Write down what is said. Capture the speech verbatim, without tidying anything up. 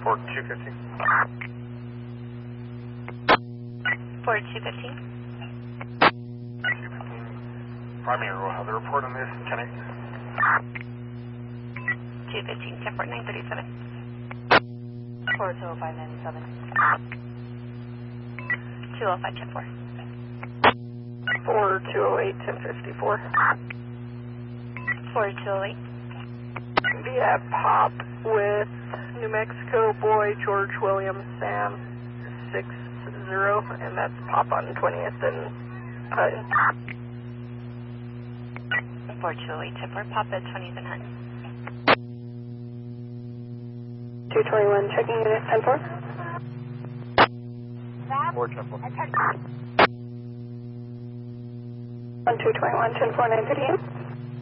Ford two fifteen. Ford two fifteen. two fifteen. Primary will have the report on this. ten eight. two fifteen, ten four nine thirty-seven. four two oh five ninety-seven. two oh five ten four. four two oh eight ten fifty-four. four two oh eight. Via pop with New Mexico boy George William Sam six zero, and that's pop on twentieth and Hutton. four two oh eight ten four, pop at twentieth and Hutton. two twenty-one checking unit ten four. Ford ten four. one two twenty-one ten four nine thirty-eight.